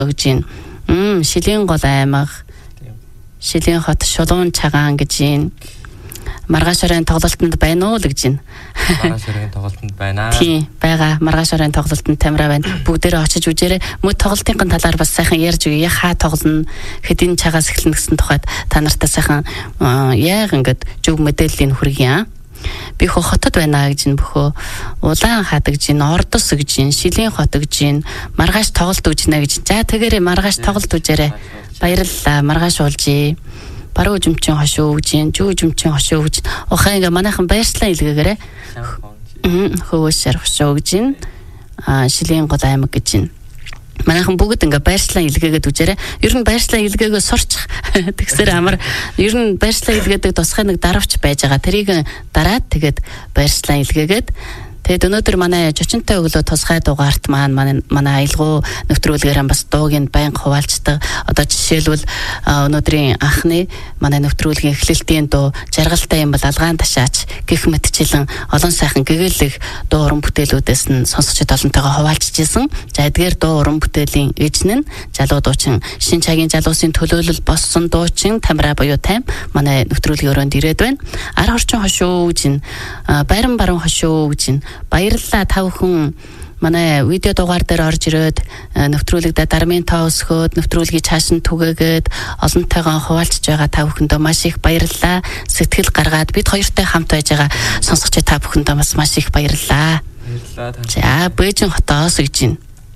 гэж байна. Шилийн гол аймаг, Шилийн хот Шулуун цагаан гэж байна. Маргааш оройн тоглолтод байна уу л гэж байна. Маргааш оройн тоглолтод байна. Тийм, байгаа. Маргааш оройн тоглолтод Тамира байна. Бүгдээрээ очиж үзээрэй. Мөн тоглолтын талаар бас сайхан ярьж өгье. Хаа тоглоно, хэдийн цагаас эхэлнэ гэсэн тухайд та нартай сайхан яг ингээд зөв мэдээллийг хүргье. Би хотод байна гэж бөхөө Улаан хад гэж Ордос гэж Шилийн хот гэж маргааш тоглолт үзнэ гэж. За тэгээрээ маргааш тоглолт үзээрэй. Баярлалаа. Маргааш уулзъя. Баруун жүмчийн хошуу гэж, зүүн жүмчийн хошуу гэж. Ухаан ингээ манайхан баярслан илгээгээрэй. Хөөсөр хошуу гэж. Шилийн гол аймаг гэж. Манайхан бүгд ингээ баярслан илгээгээд үзээрэй. Ер нь баярслан илгээгөө сурчих. Тэгсээр амар ер нь баярслан илгээдэг тусгай нэг даравч байж байгаа. Тэрийг дараад тэгээд баярслан илгээгээд тэгээд өнөөдөр манай жочинтой өглөө тусгай дугаарт манай аялгау нэвтрүүлгээр бас дууг нь байнга хуваалцдаг. Одоо жишээлбэл өнөөдрийн анхны манай нэвтрүүлгийн эхлэлтийн дуу жаргалтай юм бол алгаан ташаач гэх мэтчлэн олон сайхан гэгээлэх дуу уран бүтээлүүдээс нь сонсогчид олонтойгоо хуваалцж исэн. За эдгээр дуу уран бүтээлийн эзэн нь залуу дуучин Шин цагийн залуусын төлөөлөл болсон дуучин Тамира буюу Тайм манай нэвтрүүлгийн өрөөнд ирээд байна. Ар хорчин хошуу гэж байран баруун хошуу гэж баярлалаа та бүхэн манай видео дугаар дээр орж ирээд нэвтрүүлэгдээ дармын тоо өсгөөд нэвтрүүлгийг цааш нь түгээгээд олонтойгоо хуваалцж байгаа та бүхэндээ маш их баярлалаа. Сэтгэл гаргаад бид хоёртой хамт байж байгаа сонсогч та бүхэндээ бас маш их баярлалаа. Баярлалаа. За Бээжин хотоос гэж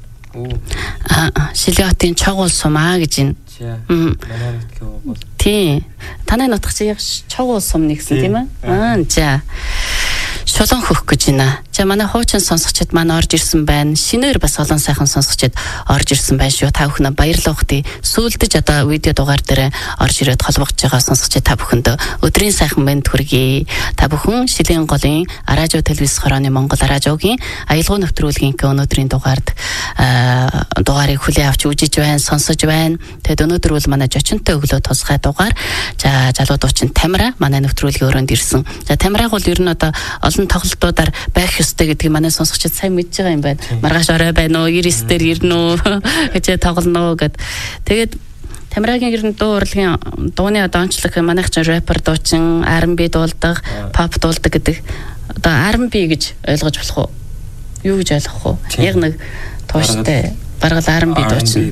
байна. Шилийн хотын чог улс сумаа гэж байна. Тийм. Танай нутаг чи яг чог улс сум нэгсэн тийм ээ? За. Шулуун хөх гэж байна. За манай хуучин сонсогчид маань орж ирсэн байна. Шинээр бас олон сайхан сонсогчид орж ирсэн байна шүү. Та бүхэн баярлалаа ухтыг. Сүүлдэж одоо видео дугаар дээр орж ирээд холбогдож байгаа сонсогчид та бүхэнд өдрийн сайхан мэнд хүргэе. Та бүхэн Шилийн голын Аражуу телевиз хорооны Монгол Аражуугийн аялгау нэвтрүүлгийн өнөөдрийн дугаард дугаарыг хүлээн авч үзэж байна, сонсож байна. Тэгэд өнөөдөр бол манай жочинтой өглөө тусгай дугаар. За залуу дуучин Тамира манай нэвтрүүлгийн өрөөнд ирсэн. За Тамираг бол ер нь одоо олон тоглолтуудаар байх ёстой гэдгийг манай сонсогчид сайн мэдж байгаа юм байна. Маргааш орой байна уу, 99 дээр ирнэ үү гэж тоглоно уу гэд. Тэгээд Тамирагийн ер нь дуу урлагийн дууны одоо онцлог манайх ч рэпер дуучин, R&B дуулдаг, pop дуулдаг гэдэг. Одоо R&B гэж ойлгож болох уу? Юу гэж ойлгох уу? Яг нэг тууштай баргал R&B дуучин.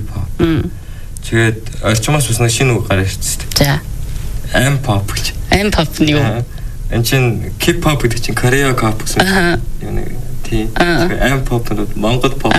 Тэгээд орчмоос бас нэг шинэ үг гарч ирсэн. За. M-pop гэж. M-pop нь юу? Энэ чинь K-pop гэдэг чинь Корея pop гэсэн. Юу нэг тийм. M-pop нь Монгол pop.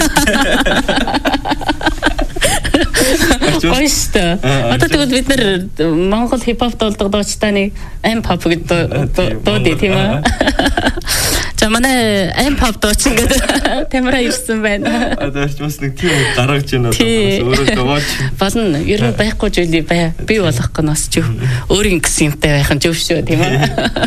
Гойстой. Одоо тэгвэл бид нэр Монгол хип-хоп дуулдаг дуучтааны M-pop гэдэг дуудъя тийм үү? За манай M-pop дуучин гэдэг Тамира ирсэн байна. Одоо ч нэг тийм гаргаж байна одоо өөрөө дууч. Болно. Ер нь байхгүй зүйлийг бий болгох нь бас зөв. Өөрийн гэсэн юмтай байх нь зөв шүү тийм үү?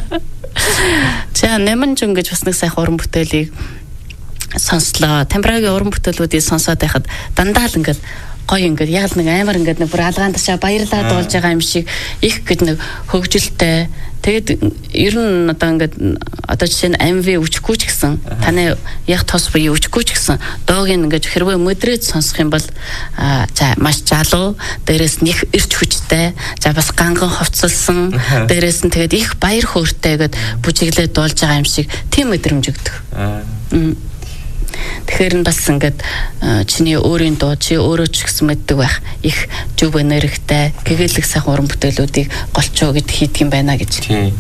За нэмэн жин гэж бас нэг сайхан уран бүтээлийг сонслоо. Тамирагийн уран бүтээлүүдийг сонсоод байхад дандаа л ингээд гоё ингээд яг л нэг амар ингээд нэг бүр алгаан ташаа баярлаад болж байгаа юм шиг их гэд нэг хөгжилтэй. Тэгээд ер нь одоо ингээд одоо жишээ нь MV өчггүй ч гэсэн таны яг тос буюу өчггүй ч гэсэн доог ингээд хэрвээ мөдрөөд сонсох юм бол за маш залуу, дээрээс нь их эрч хүчтэй, за бас ганган хувцалсан, дээрээс нь тэгээд их баяр хөөртэй гэд бүжиглээд дуулж байгаа юм шиг тийм мэдрэмж өгдөг. Тэгэхээр бас ингээд чиний өөрийн дуу чи өөрөө ч гэсэн мэддэг байх их зөв энергитэй гэгээлэг сайхан уран бүтээлүүдийг голчоо гэд хийдэг юм байна гэж.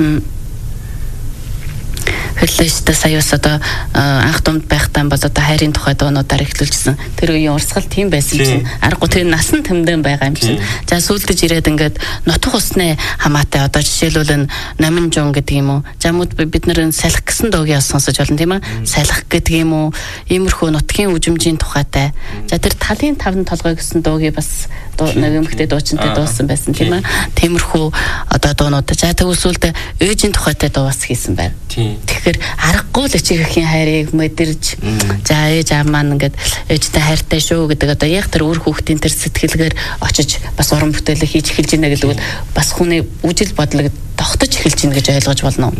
Хэллээстэй саяас одоо анх думд байхдаа бол одоо хайрын тухай дуунуудаар эхлүүлжсэн. Тэр үеийн урсгал тийм байсан чинь аргагүй тэр насан тэмдэн байгаа юм чинь. За сүүлдэж ирээд ингээд нутах усны хамаатай одоо жишээлбэл номин жон гэдэг юм уу. За бид нэр салхи гэсэн дуугийн сонсож болно тийм ээ. Салхи гэдэг юм уу. Иймэрхүү нутгийн үжимжийн тухайтай. За тэр талын таван толгой гэсэн дуугийн бас нэг эмхтэй дуучинтай дуусан байсан тийм ээ. Тиймэрхүү одоо дуунууд. За тэгвэл сүүлдээ ээжийн тухайтай дуу бас хийсэн байна. Тэгэхээр аргагүй л ичээхийн хайрыг мэдэрж за ээж аав маань ингээд ээжтэй хайртай шүү гэдэг одоо яг тэр үр хүүхдийн тэр сэтгэлгээр очиж бас уран бүтээлээ хийж эхэлж байна гэдэг нь бас хүний үжил бодлыг тогтож эхэлж байна гэж ойлгож болно.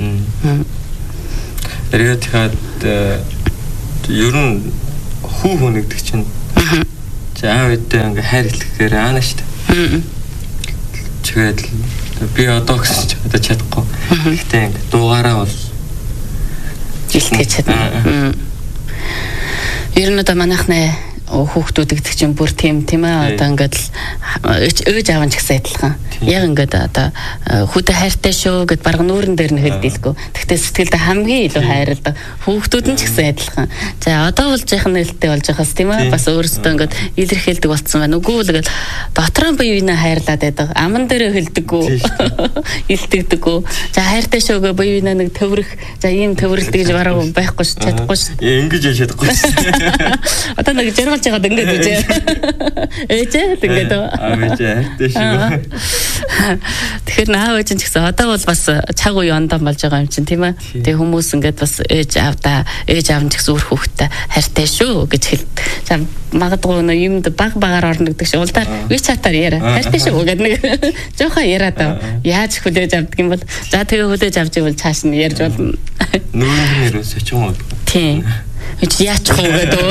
Тэгээд тэгэхээр ер нь хүү нэгдэг чинь аав ээдээ ингээ хайр илтгэхээр аана штэ. Тэгээд би одоо гэсэн ч одоо чадахгүй. Гэхдээ ингээ дуугаараа бол илтгэж чадна. Ер нь одоо манайхны хүүхдүүд гэдэг чинь бүр тийм ээ одоо ингээд ээж аав ч гэсэн адилхан. Яг ингээд одоо хүүтэй хайртай шүү гэд бараг нүүрэн дээр нь хэлдэлгүй. Тэгтээ сэтгэлдээ хамгийн илүү хайрладаг. Хүүхдүүд нь ч гэсэн адилхан. За одоо бол жаахан нэлттэй болж байхаас тийм ээ бас өөрсдөө ингээд илэрхийлдэг болцсон байна. Үгүй л ингээд дотроо бие биенээ хайрлаад байдаг. Аман дээрээ хэлдэггүй. Илтгэдэггүй. За хайртай шүү гэ бие биенээ нэг төврөх. За ийм төврөлтэй гэж бараг байхгүй ш чадахгүй ш. Ингэж яж чадахгүй ш. Одоо нэг жаргалж байгаад ингээд үжээ. Ээжээ ингээд хайртай шүү. Тэгэхээр наав ээж нь ч гэсэн одоо бол бас цаг үе ондон болж байгаа юм чинь тийм ээ. Тэгээ хүмүүс ингээд бас ээж аав нь ч гэсэн үр хүүхдтэй хайртай шүү гэж хэл. За магадгүй нөө юмд багаар орно гэдэг шиг улдаар WeChat-аар яриа. Хайртай шүү гэдэг нэг жоохон яриад аа. Яаж хүлээж авдаг юм бол за тэгээ хүлээж авч ивэл цааш нь ярьж болно. Нүүрэн нэрээс ч юм уу. Тийм. Яачих уу гэдэг.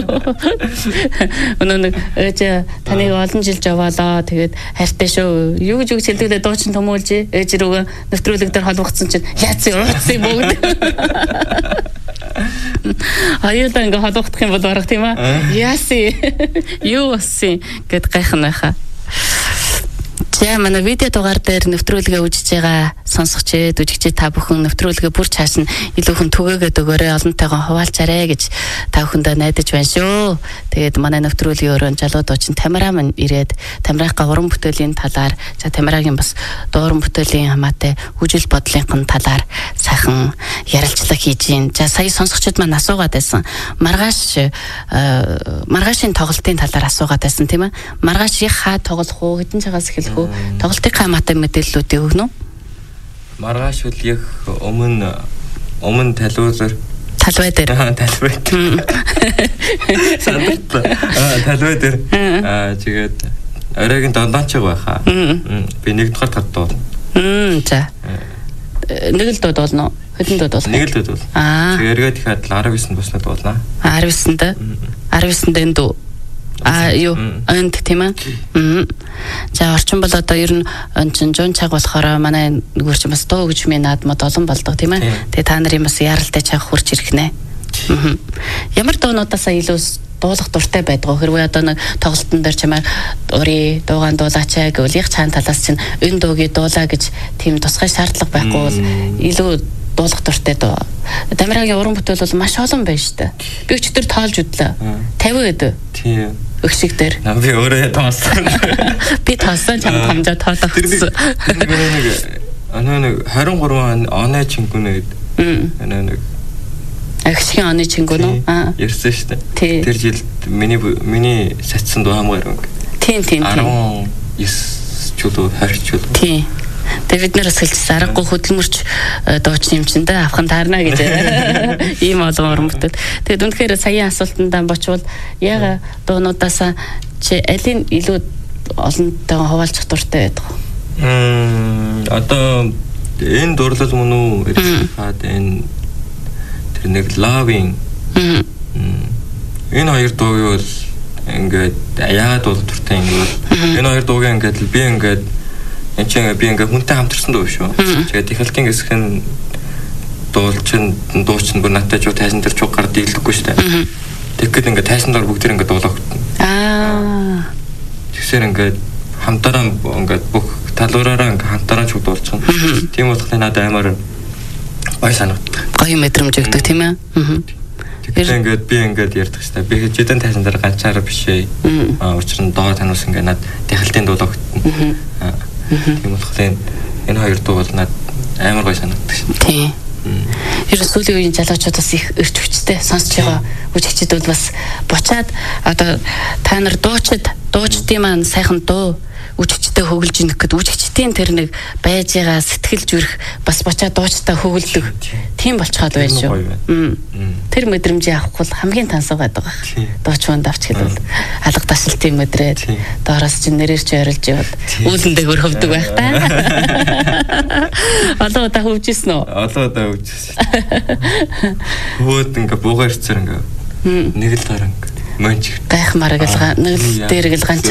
Өнөө ээж таныг олон жил жаваалаа. Тэгээд хайртай шүү. Юу гэж үг хэлдэгдээ дуучин төмөөлж ээж рүүгээ нэвтрүүлэг дээр холбогдсон чинь яацсан бүгд. Аюулаа ингээ холбогдох юм бол барах тийм ээ. Яаси. Юу болсон гэд гайхнахаа. За манай видео дугаар дээр нэвтрүүлгээ үзэж байгаа сонсогчид, үзэгчид та бүхэн нэвтрүүлгээ бүр цааш нь илүү хүн түгээгээд өгөөрэй, олонтойгоо хуваалцаарай гэж та бүхэндээ найдаж байна шүү. Тэгээд манай нэвтрүүлгийн өрөөнд залуу дуучин Тамира маань ирээд Тамираагаа уран бүтээлийн талаар, за Тамираагийн бас дууран бүтээлийн хамаатай үжил бодлынхын талаар сайхан ярилцлага хийж гин. За сая сонсогчид маань асуугаад байсан. Маргаашийн тоглолтын талаар асуугаад байсан тийм ээ. Маргааш их хаа тоглох уу, хэдэн цагаас эхлэх үү? Тоглолтын хамаатай мэдээллүүдийг өгнө үү? Маргааш үл яг өмнө талбай дээр тэгээд оройгийн дондончиг байхаа. Би нэг дахь тат дуу. За. Нэг л дууд болно. Хэдэн дууд болно? Нэг л дууд болно. Тэгээд эргээд ихэд 19 босноо дуулнаа. 19-нд 19-нд энэ дуу. Юу энд тийм ээ. За орчин бол одоо ер нь чин жон цаг болохоор манай нөгөө ч бас дуу гэж минь наадмад олон болдог тийм ээ. Тэгээ та нарын бас яралтай цаг хурж ирэх нэ. Ямар дуунуудаас илүү дуулах дуртай байдаг. Хэрвээ одоо нэг тоглолтын дээр чамайг дуугаан дуулаач гэвэл яг цаана талаас чинь энэ дуугийг дуулаа гэж тийм тусгай шаардлага байхгүй бол илүү дуулах дуртай дуу. Тамирагийн уран бүтээл бол маш олон байна шүү дээ. Би өчтөр тоолж удлаа. 50 гэдэг. Тийм. Өгшиг дээр. Би өөрөө тоосон. Би тоосон чам хамжаа тоолох гэсэн. Нэг 23 оны чингүнэ гэдэг. Нэг Агшгийн оны чингүнэ. Ярьсан шүү дээ. Тэр жилд миний сацсан дуу хамгаар. Тийм. 19 чулуу 20 чулуу. Тийм. Тэгээд бид нэрс хэлчихсэн аргагүй хөдөлмөрч дуучин юм чинь да авхан таарна гэж ийм олон уран бүтээл. Тэгээд үнэхээр саяын асуултандаа бочвол яг дуунуудаас чи алийг илүү олонтойгоо хуваалцах дуртай байдаг вэ? Одоо энэ дурлал мөн үү ирээд энэ тэр нэг лавин энэ хоёр дууг бол ингээд яагаад бол дуртай юм бэ? Энэ хоёр дууг ингээд би ингээд энэ чинь би ингээ хүнтэй хамтарсан дуу шүү. Тэгээд ихэлтийн хэсэг нь дуулчин бүр надтай жоо тайсан дээр чуг гар дийлдэхгүй шүү дээ. Тэгэхэд ингээ тайсан дор бүгд ингээ дуулах. Тэгсээр ингээ хамтараа ингээ бүх талуураараа ингээ хамтараа чуг дуулчихна. Тийм болохын надад амар гоё санагддаг. Гоё мэдрэмж өгдөг тийм ээ. Тэгэхээр ингээд би ингээд ярьдаг шүү дээ. Би хэдэн тайсан дээр ганцаараа биш ээ. Учир нь доо танаас ингээ над ихэлтийн дуулах. Тийм болохоор энэ хоёр дуу бол надад амар гоё санагддаг шин. Тийм. Ер нь сүүлийн үеийн залуучуудаас их өрч хүчтэй сонсож байгаа үжигчид бол бас буцаад одоо та нар дуучдын маань сайхан дуу үжигчтэй хөглж ийнэх гэд үжигчдийн тэр нэг байж байгаа сэтгэл зүрх бас буцаад дуучтай хөглөдөг. Тийм болчиход байна шүү. Тэр мэдрэмжийг авахгүй хамгийн тансаг байдаг. Дуучван давч хэлвэл алга ташилтын мэдрээд доороос чинь нэрээр ч ойрлж яваад үүлэндээ хөр хөвдөг байх та. Одоо та хөвжсэн үү? Одоо хөвжсэн. Хөөд ингээ буугаар ирцээр ингээ нэг л дараа ингээ. Мөнч. Гайхмаар гэл нэг л дээр гэл ганц